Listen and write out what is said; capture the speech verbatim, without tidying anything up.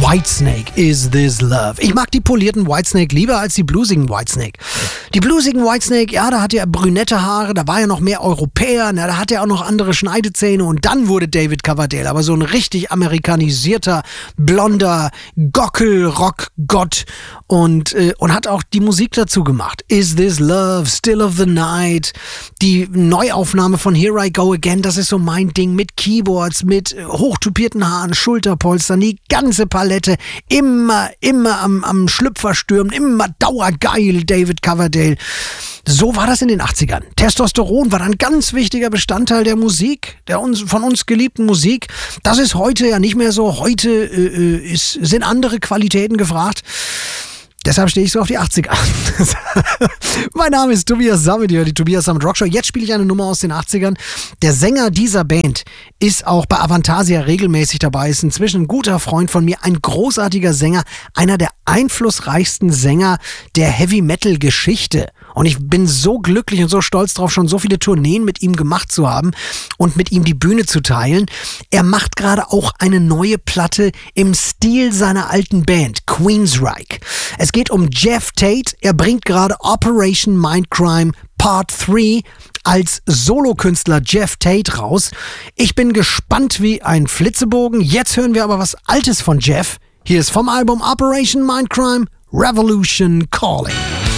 Whitesnake, Is This Love. Ich mag die polierten Whitesnake lieber als die bluesigen Whitesnake. Die bluesigen Whitesnake, ja, da hat er brünette Haare, da war ja noch mehr Europäer, na, da hat er auch noch andere Schneidezähne und dann wurde David Coverdale aber so ein richtig amerikanisierter, blonder Gockel-Rock-Gott und, äh, und hat auch die Musik dazu gemacht. Is This Love, Still of the Night, die Neuaufnahme von Here I Go Again, das ist so mein Ding mit Keyboards, mit hochtupierten Haaren, Schulterpolstern, die ganze Palette, immer, immer am, am Schlüpfer stürmen, immer dauergeil, David Coverdale. So war das in den achtzigern. Testosteron war ein ganz wichtiger Bestandteil der Musik, der uns, von uns geliebten Musik. Das ist heute ja nicht mehr so. Heute äh, ist, sind andere Qualitäten gefragt. Deshalb stehe ich so auf die achtziger. Mein Name ist Tobias Sammet, die Tobias Sammet Rockshow. Jetzt spiele ich eine Nummer aus den achtzigern. Der Sänger dieser Band ist auch bei Avantasia regelmäßig dabei, ist inzwischen ein guter Freund von mir, ein großartiger Sänger, einer der einflussreichsten Sänger der Heavy-Metal-Geschichte. Und ich bin so glücklich und so stolz drauf, schon so viele Tourneen mit ihm gemacht zu haben und mit ihm die Bühne zu teilen. Er macht gerade auch eine neue Platte im Stil seiner alten Band, Queensryche. Es geht um Geoff Tate. Er bringt gerade Operation Mindcrime Part drei als Solokünstler Geoff Tate raus. Ich bin gespannt wie ein Flitzebogen. Jetzt hören wir aber was Altes von Geoff. Hier ist vom Album Operation Mindcrime Revolution Calling.